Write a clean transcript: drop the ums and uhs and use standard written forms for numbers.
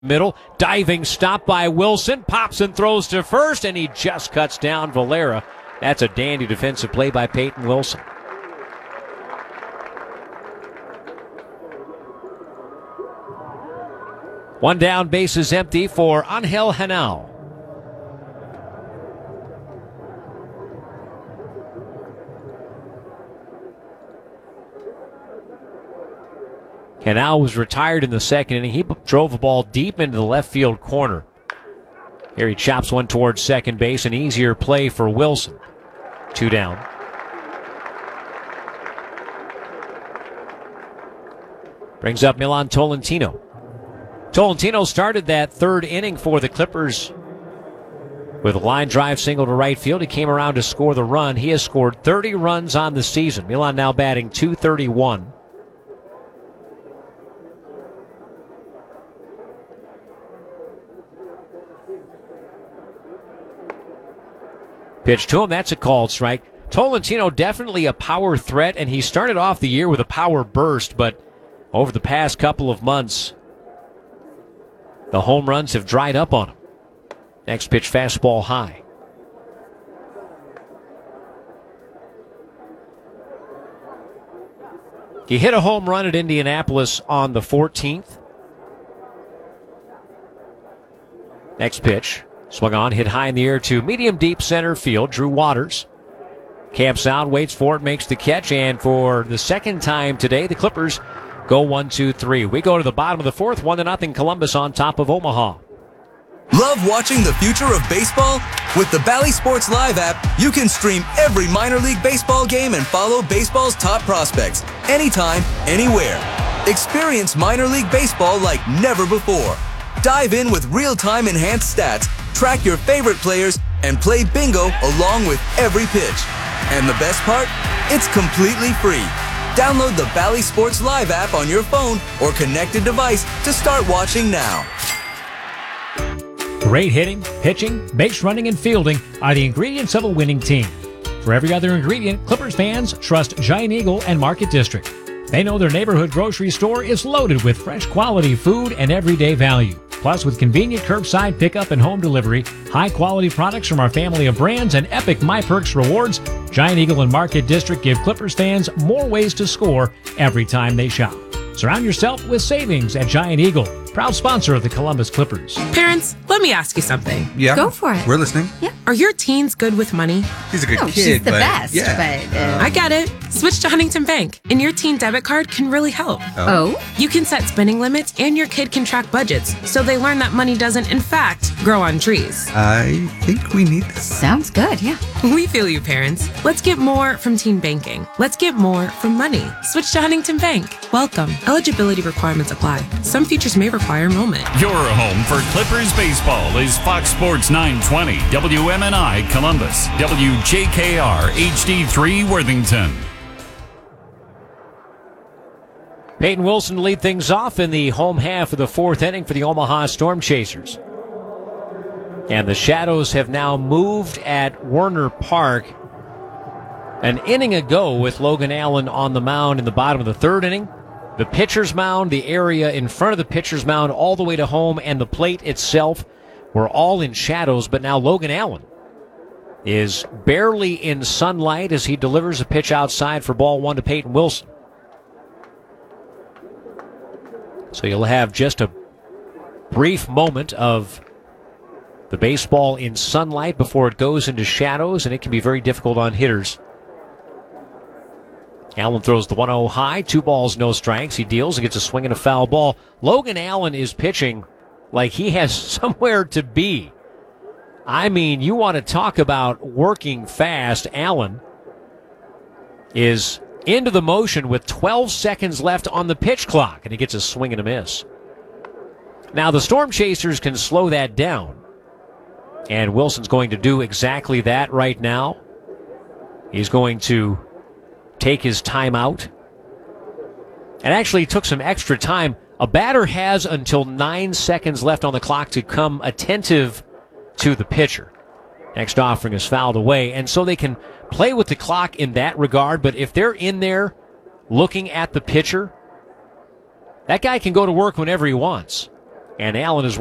Middle, diving stop by Wilson, pops and throws to first, and he just cuts down Valera. That's a dandy defensive play by Peyton Wilson. One down, base is empty for Angel Henao. Henao was retired in the second inning. He drove a ball deep into the left field corner. Here he chops one towards second base. An easier play for Wilson. Two down. Brings up Milan Tolentino. Tolentino started that third inning for the Clippers with a line drive single to right field. He came around to score the run. He has scored 30 runs on the season. Milan now batting .231. Pitch to him, that's a called strike. Tolentino definitely a power threat, and he started off the year with a power burst, but over the past couple of months, the home runs have dried up on him. Next pitch, fastball high. He hit a home run at Indianapolis on the 14th. Next pitch. Swung on, hit high in the air to medium deep center field. Drew Waters camps out, waits for it, makes the catch, and for the second time today, the Clippers go 1-2-3. We go to the bottom of the fourth, 1-0 Columbus on top of Omaha. Love watching the future of baseball? With the Bally Sports Live app, you can stream every minor league baseball game and follow baseball's top prospects anytime, anywhere. Experience minor league baseball like never before. Dive in with real-time enhanced stats, track your favorite players, and play bingo along with every pitch. And the best part? It's completely free. Download the Bally Sports Live app on your phone or connected device to start watching now. Great hitting, pitching, base running, and fielding are the ingredients of a winning team. For every other ingredient, Clippers fans trust Giant Eagle and Market District. They know their neighborhood grocery store is loaded with fresh quality food and everyday value. Plus, with convenient curbside pickup and home delivery, high-quality products from our family of brands, and epic MyPerks rewards, Giant Eagle and Market District give Clippers fans more ways to score every time they shop. Surround yourself with savings at Giant Eagle, proud sponsor of the Columbus Clippers. Parents, let me ask you something. Yeah. Go for it. We're listening. Yeah. Are your teens good with money? She's a good kid. She's the but, best. Yeah. But, I get it. Switch to Huntington Bank, and your teen debit card can really help. oh? You can set spending limits, and your kid can track budgets, so they learn that money doesn't, in fact, grow on trees. I think we need this. Sounds good, yeah. We feel you, parents. Let's get more from teen banking. Let's get more from money. Switch to Huntington Bank. Welcome. Eligibility requirements apply. Some features may require enrollment. Your home for Clippers baseball is Fox Sports 920, WMNI Columbus, WJKR HD3 Worthington. Peyton Wilson to lead things off in the home half of the fourth inning for the Omaha Storm Chasers. And the Shadows have now moved at Werner Park an inning ago with Logan Allen on the mound in the bottom of the third inning. The pitcher's mound, the area in front of the pitcher's mound all the way to home, and the plate itself were all in shadows, but now Logan Allen is barely in sunlight as he delivers a pitch outside for ball one to Peyton Wilson. So you'll have just a brief moment of the baseball in sunlight before it goes into shadows, and it can be very difficult on hitters. Allen throws the 1-0 high, 2 balls, no strikes. He deals and gets a swing and a foul ball. Logan Allen is pitching like he has somewhere to be. I mean, you want to talk about working fast. Allen is into the motion with 12 seconds left on the pitch clock, and he gets a swing and a miss. Now, the Storm Chasers can slow that down, and Wilson's going to do exactly that right now. He's going to take his time out, and actually took some extra time. A batter has until 9 seconds left on the clock to come attentive to the pitcher. Next offering is fouled away, and so they can play with the clock in that regard, but if they're in there looking at the pitcher, that guy can go to work whenever he wants. And Allen is